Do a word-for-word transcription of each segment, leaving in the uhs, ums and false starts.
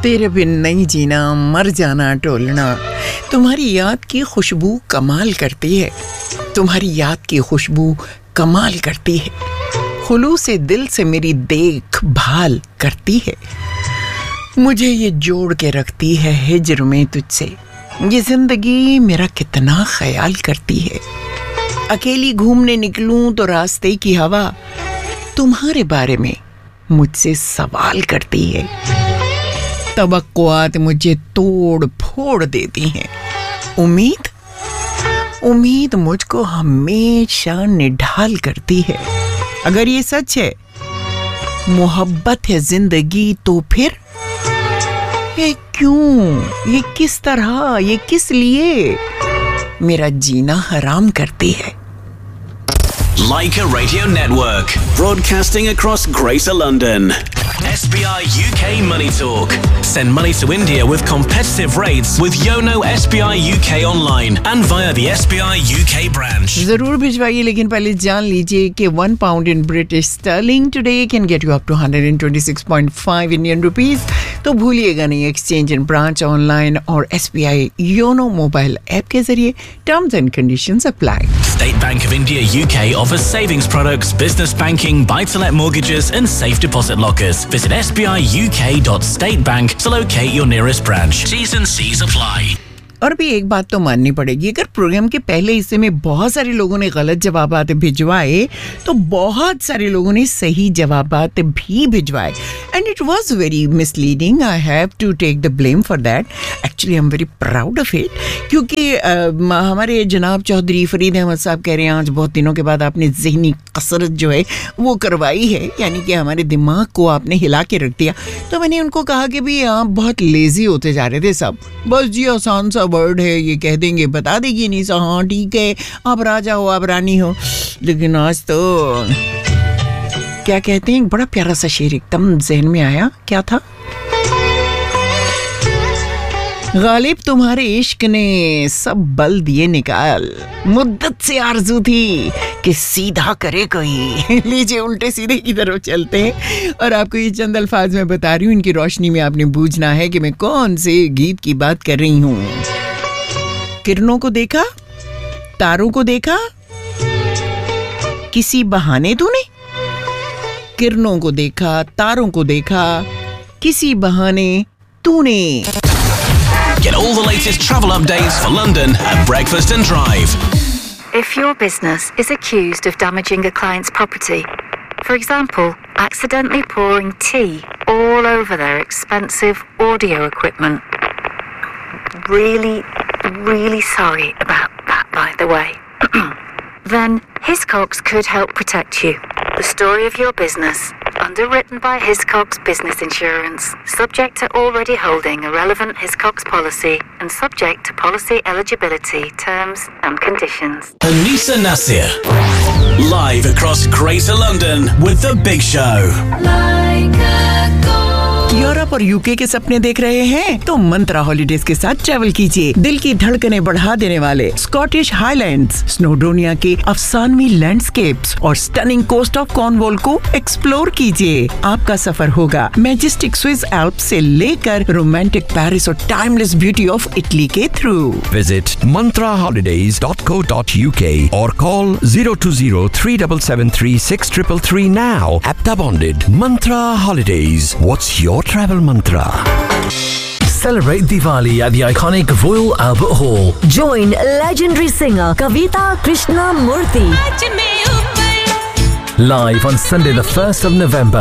तेरे बिन नहीं जीना, मर जाना टोलना। तुम्हारी याद की खुशबू कमाल करती है, तुम्हारी याद की खुशबू कमाल करती है, खुलूस से दिल से मेरी देखभाल करती है। मुझे ये जोड़ के रखती है हिज्र में तुझसे, ये जिंदगी मेरा कितना ख्याल करती है। अकेली घूमने निकलूं तो रास्ते की हवा तुम्हारे बारे में मुझसे सवाल करती है। तवक्कुआत मुझे तोड़ फोड़ देती हैं। उम्मीद उम्मीद मुझको हमेशा निढाल करती है। अगर ये सच है, मोहब्बत है जिंदगी, तो फिर ये क्यों, ये किस तरह, ये किस लिए मेरा जीना हराम करती है। Leica Radio Network, broadcasting across Greater London. S B I U K Money Talk. Send money to India with competitive rates with Yono S B I U K online and via the S B I U K branch. जरूर भिजवाइए, लेकिन पहले जान लीजिए कि one pound in British sterling today can get you up to one hundred twenty-six point five Indian rupees. तो भूलिएगा नहीं, exchange इन branch, online और S B I YONO mobile app के जरिए। Terms and conditions apply. State Bank of India U K offers savings products, business banking, buy-to-let mortgages and safe deposit lockers. Visit s b i u k dot state bank to locate your nearest branch. T's and C's apply. और भी एक बात तो माननी पड़ेगी, अगर programme के पहले हिस्से में बहुत सारे लोगों ने गलत जवाबात भिजवाए तो बहुत सारे लोगों ने सही जवाबात भी भिजवाए, and it was very misleading. I have to take the blame for that. Actually I am very proud of it, क्योंकि uh, हमारे जनाब चौधरी फरीद अहमद साहब कह रहे हैं आज बहुत दिनों के बाद आपने ज़हनी कसरत जो है वो करवाई है, यानी कि हमारे दिमाग को आपने हिला के रख दिया। तो मैंने उनको कहा कि भाई आप बहुत लेज़ी होते जा रहे थे सब, बस जी आसान सा वर्ड है, ये कह देंगे, बता देगी नहीं सा, हाँ ठीक है आप राजा हो, आप रानी हो। लेकिन आज तो क्या कहते हैं, एक बड़ा प्यारा सा शेर एकदम ज़हन में आया, क्या था? गालिब तुम्हारे इश्क ने सब बल दिए निकाल, मुद्दत से आरज़ू थी कि सीधा करे कोई। लीजिए उल्टे सीधे की तरफ चलते हैं और आपको ये चंद अल्फाज में बता रही हूँ, इनकी रोशनी में आपने बूझना है कि मैं कौन से गीत की बात कर रही हूँ। किरणों को देखा, तारों को देखा, किसी बहाने तूने। किरणों को देखा, तारों को देखा, किसी बहाने तूने। Get all the latest travel updates for London at Breakfast and Drive. If your business is accused of damaging a client's property, for example, accidentally pouring tea all over their expensive audio equipment, really, really sorry about that, by the way, then Hiscox could help protect you. The story of your business, underwritten by Hiscox Business Insurance, subject to already holding a relevant Hiscox policy and subject to policy eligibility, terms and conditions. Anisa Nasir, live across Greater London with The Big Show. Like Europe और UK के सपने देख रहे हैं तो मंत्रा holidays के साथ travel कीजिए। दिल की धड़कनें बढ़ा देने वाले स्कॉटिश हाईलैंड्स, स्नोडोनिया के अफसानवी लैंडस्केप्स और स्टनिंग कोस्ट ऑफ कॉर्नवॉल को एक्सप्लोर कीजिए। आपका सफर होगा मैजेस्टिक स्विस एल्प्स से लेकर रोमांटिक पेरिस और टाइमलेस ब्यूटी ऑफ इटली के through. Visit mantra holidays dot co dot u k or call zero two zero three seven seven three six three three now. Apta bonded Mantra Holidays. What's your travel mantra? Celebrate Diwali at the iconic Royal Albert Hall. Join legendary singer Kavita Krishnamurthy live on Sunday the first of November.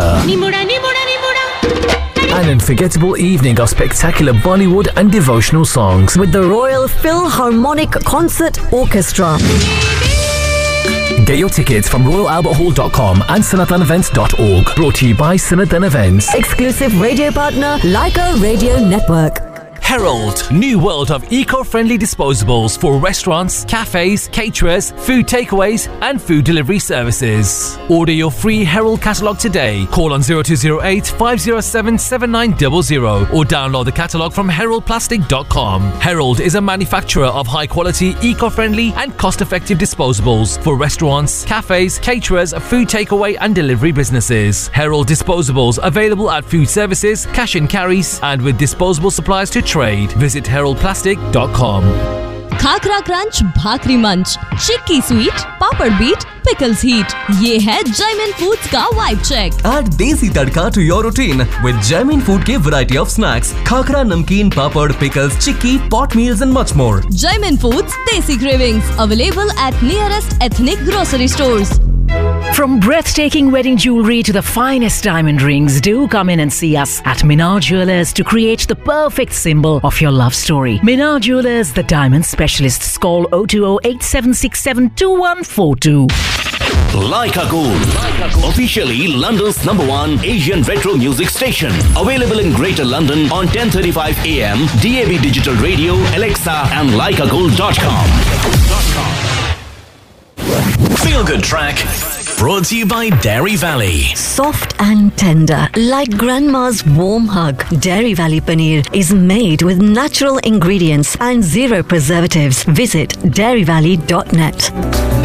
An unforgettable evening of spectacular Bollywood and devotional songs with the Royal Philharmonic Concert Orchestra. Get your tickets from royal albert hall dot com and sanatan events dot org. Brought to you by Sanatan Events. Exclusive radio partner Leica Radio Network. Herald, new world of eco-friendly disposables for restaurants, cafes, caterers, food takeaways and food delivery services. Order your free Herald catalogue today. Call on zero two zero eight, five zero seven, seven nine zero zero or download the catalogue from herald plastic dot com. Herald is a manufacturer of high-quality, eco-friendly and cost-effective disposables for restaurants, cafes, caterers, food takeaway and delivery businesses. Herald disposables available at food services, cash and carries and with disposable supplies to trade. Visit herald plastic dot com. Khakhra crunch, भाकरी मंच, चिक्की sweet, पापड़ beat, pickles heat. ये है Jaimin Foods का vibe check. Add desi tadka to your routine with Jaimin Food के variety of snacks, khakhra, namkeen, papad, pickles, chikki, pot meals and much more. Jaimin Foods Desi Cravings, available at nearest ethnic grocery stores. From breathtaking wedding jewelry to the finest diamond rings, do come in and see us at Minar Jewelers to create the perfect symbol of your love story. Minar Jewelers, the diamond specialists. Call zero two zero eight seven six seven two one four two. Leica Gold, officially London's number one Asian retro music station. Available in Greater London on ten thirty-five A M, D A B Digital Radio, Alexa and leica gold dot com. Feel Good Track, brought to you by Dairy Valley. Soft and tender, like grandma's warm hug. Dairy Valley Paneer is made with natural ingredients and zero preservatives. Visit dairy valley dot net.